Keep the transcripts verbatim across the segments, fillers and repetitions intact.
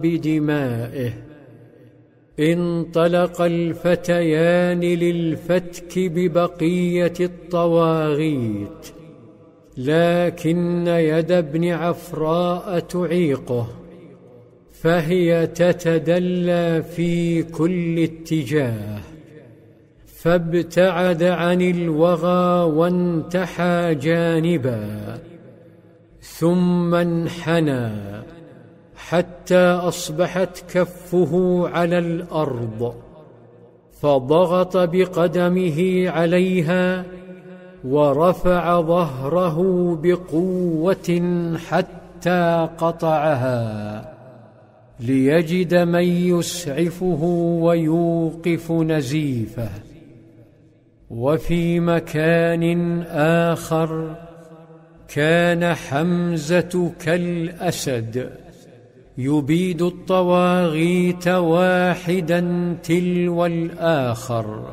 بدمائه. انطلق الفتيان للفتك ببقية الطواغيت، لكن يد ابن عفراء تعيقه، فهي تتدلى في كل اتجاه، فابتعد عن الوغى وانتحى جانبا، ثم انحنى حتى أصبحت كفه على الأرض، فضغط بقدمه عليها ورفع ظهره بقوة حتى قطعها، ليجد من يسعفه ويوقف نزيفه. وفي مكان آخر كان حمزة كالأسد يبيد الطواغيت واحدا تلو الآخر،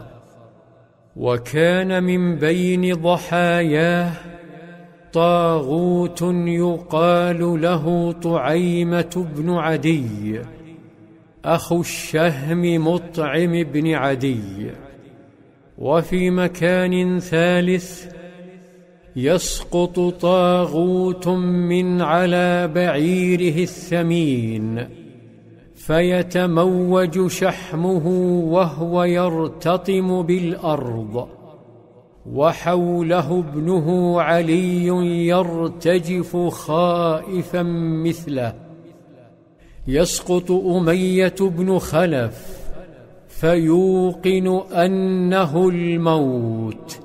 وكان من بين ضحاياه طاغوت يقال له طعيمة بن عدي أخو الشهم مطعم بن عدي. وفي مكان ثالث يسقط طاغوت من على بعيره الثمين، فيتموج شحمه وهو يرتطم بالأرض، وحوله ابنه علي يرتجف خائفا مثله. يسقط أمية بن خلف فيوقن أنه الموت،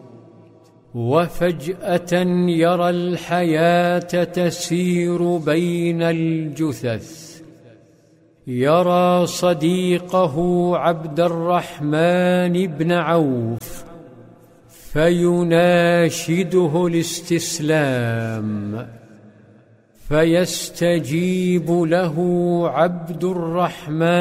وفجأة يرى الحياة تسير بين الجثث، يرى صديقه عبد الرحمن بن عوف فيناشده الاستسلام، فيستجيب له عبد الرحمن